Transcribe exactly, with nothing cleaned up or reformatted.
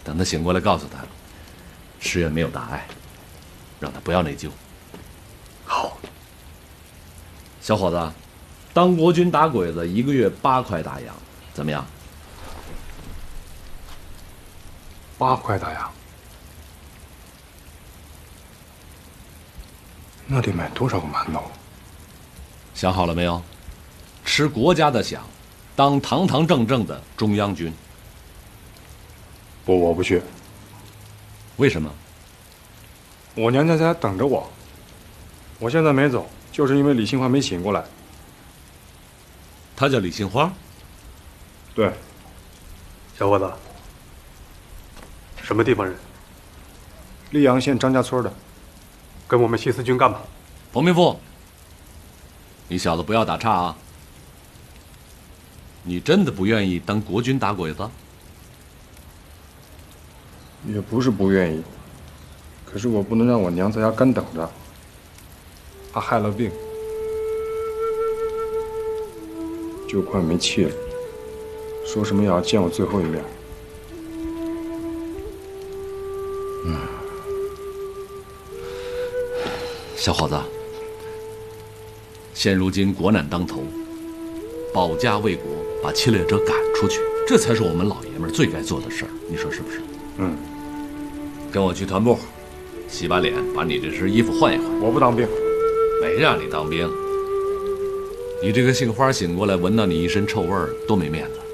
等他醒过来，告诉他，十月没有大碍，让他不要内疚。 好。 小伙子，当国军打鬼子，一个月八块大洋，怎么样？ 八块大洋，那得买多少个馒头？ 想好了没有？吃国家的饷，当堂堂正正的中央军。 不，我不去。 为什么？ 我娘家在等着我。我现在没走，就是因为李杏花没醒过来。 她叫李杏花？ 对。 小伙子，什么地方人？ 溧阳县张家村的。 跟我们西四军干嘛？ 彭明富，你小子不要打岔啊！你真的不愿意当国军打鬼子？ 也不是不愿意，可是我不能让我娘在家干等着。她害了病，就快没气了，说什么也要见我最后一面。 嗯，小伙子，现如今国难当头，保家卫国，把侵略者赶出去，这才是我们老爷们最该做的事儿。你说是不是？ 嗯。 跟我去团部，洗把脸，把你这身衣服换一换。 我不当兵。 没让你当兵。你这个杏花醒过来，闻到你一身臭味儿，多没面子。